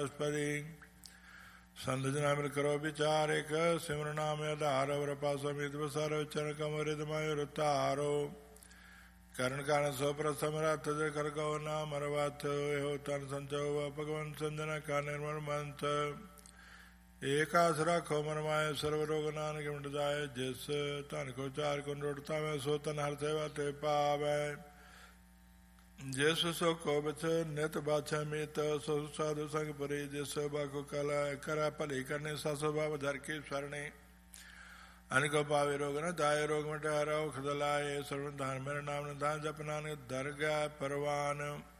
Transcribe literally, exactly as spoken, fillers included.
वनस्पति संत जना मिल करो विचार एक सिमर नाम आधार अवर पासमित बसार चरण कमरित मायो तारो करण कारण सो प्रसमरथ कर गौ नाम अरवाथ हो तन संचो भगवन संजना का निर्मल मंत एकास राखो मन माय सर्व रोग नानक मिट जाए जिस तन को चार को रोटता में सो तन हर सेवा ते पावे जिस सो को बच नित बाछा मित सो साधु संग परि जिस बाको कला करा भली करने सासो बाब धर की शरणे अनिको पावे रोग न दाय रोग मिट हरो खदलाए सर्व धान मेरा नाम न दान जप नानक दरगाह परवान